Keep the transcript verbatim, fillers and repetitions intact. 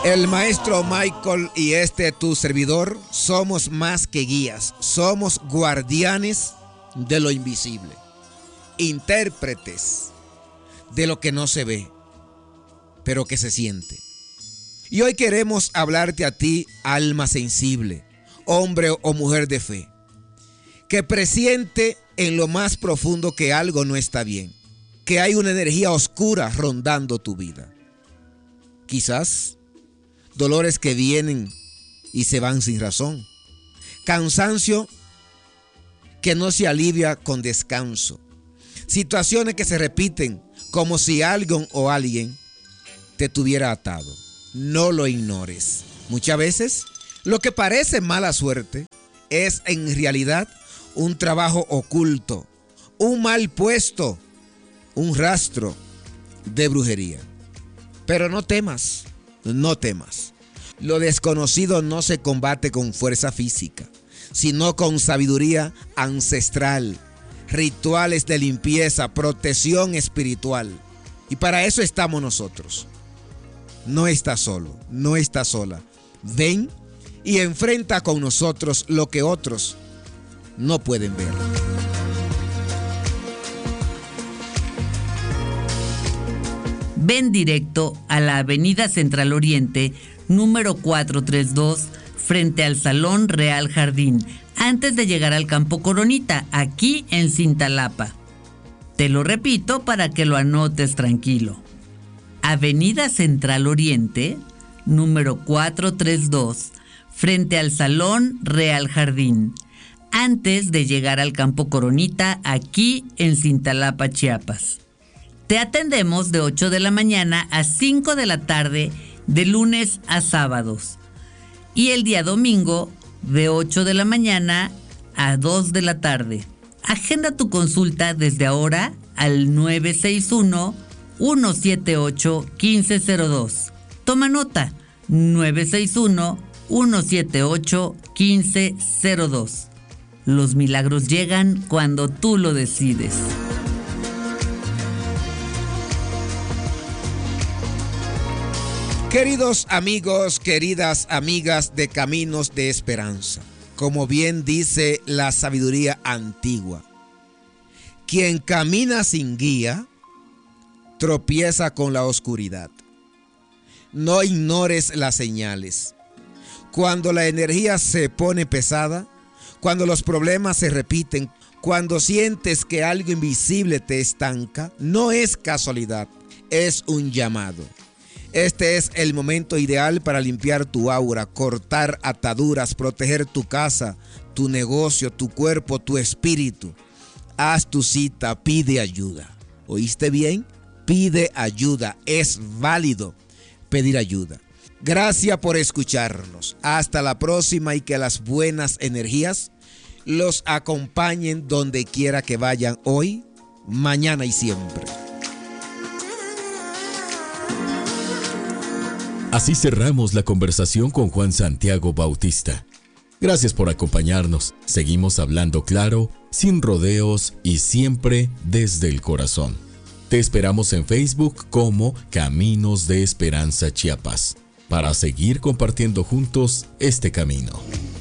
El maestro Michael y este tu servidor somos más que guías, somos guardianes de lo invisible, intérpretes de lo que no se ve, pero que se siente. Y hoy queremos hablarte a ti, alma sensible, hombre o mujer de fe, que presiente en lo más profundo que algo no está bien, que hay una energía oscura rondando tu vida. Quizás dolores que vienen y se van sin razón, cansancio que no se alivia con descanso, situaciones que se repiten como si alguien o alguien te tuviera atado. No lo ignores. Muchas veces lo que parece mala suerte es en realidad un trabajo oculto, un mal puesto, un rastro de brujería. Pero no temas, no temas. Lo desconocido no se combate con fuerza física, sino con sabiduría ancestral, rituales de limpieza, protección espiritual. Y para eso estamos nosotros. No estás solo, no estás sola. Ven y enfrenta con nosotros lo que otros no pueden ver. Ven directo a la Avenida Central Oriente, número cuatrocientos treinta y dos, frente al Salón Real Jardín, antes de llegar al Campo Coronita, aquí en Cintalapa. Te lo repito para que lo anotes tranquilo. Avenida Central Oriente, número cuatrocientos treinta y dos, frente al Salón Real Jardín, antes de llegar al Campo Coronita, aquí en Cintalapa, Chiapas. Te atendemos de ocho de la mañana a cinco de la tarde, de lunes a sábados. Y el día domingo, de ocho de la mañana a dos de la tarde. Agenda tu consulta desde ahora al nueve seis uno, uno siete ocho, uno cinco cero dos. Toma nota, nueve seis uno, uno siete ocho, uno cinco cero dos. Los milagros llegan cuando tú lo decides. Queridos amigos, queridas amigas de Caminos de Esperanza, como bien dice la sabiduría antigua, quien camina sin guía, tropieza con la oscuridad. No ignores las señales. Cuando la energía se pone pesada, cuando los problemas se repiten, cuando sientes que algo invisible te estanca, no es casualidad, es un llamado. Este es el momento ideal para limpiar tu aura, cortar ataduras, proteger tu casa, tu negocio, tu cuerpo, tu espíritu. Haz tu cita, pide ayuda. ¿Oíste bien? Pide ayuda. Es válido pedir ayuda. Gracias por escucharnos. Hasta la próxima y que las buenas energías los acompañen donde quiera que vayan hoy, mañana y siempre. Así cerramos la conversación con Juan Santiago Bautista. Gracias por acompañarnos. Seguimos hablando claro, sin rodeos y siempre desde el corazón. Te esperamos en Facebook como Caminos de Esperanza Chiapas para seguir compartiendo juntos este camino.